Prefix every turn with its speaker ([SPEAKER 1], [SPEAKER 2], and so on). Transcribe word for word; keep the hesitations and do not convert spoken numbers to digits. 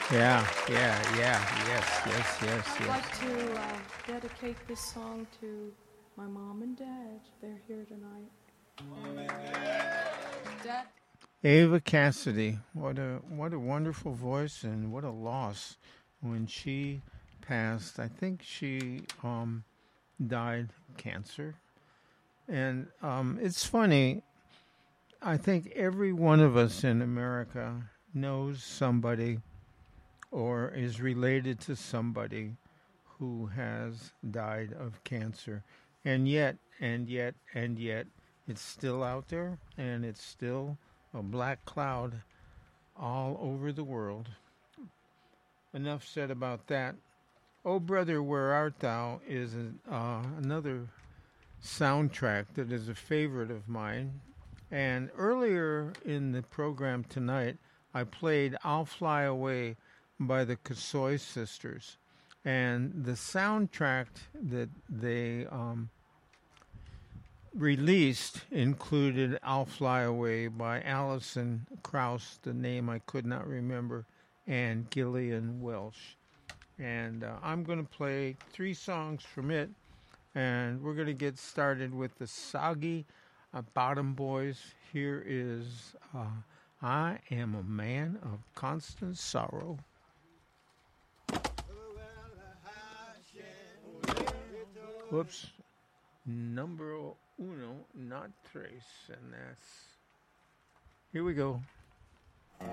[SPEAKER 1] Yeah, yeah, yeah. Yes, yes, yes,
[SPEAKER 2] I'd
[SPEAKER 1] yes.
[SPEAKER 2] like to uh, dedicate this song to my mom and dad. They're here tonight. Dad?
[SPEAKER 1] Ava Cassidy, what a what a wonderful voice and what a loss when she passed. I think she um, died cancer, and um, it's funny. I think every one of us in America knows somebody or is related to somebody who has died of cancer. And yet, and yet, and yet, it's still out there and it's still a black cloud all over the world. Enough said about that. Oh, Brother, Where Art Thou is uh, another soundtrack that is a favorite of mine. And earlier in the program tonight, I played I'll Fly Away by the Kasoy Sisters. And the soundtrack that they um, released included I'll Fly Away by Alison Krauss, the name I could not remember, and Gillian Welsh. And uh, I'm going to play three songs from it, and we're going to get started with the Soggy uh, Bottom Boys. Here is uh, I Am a Man of Constant Sorrow. Whoops. Number uno, not tres. And that's. Here we go.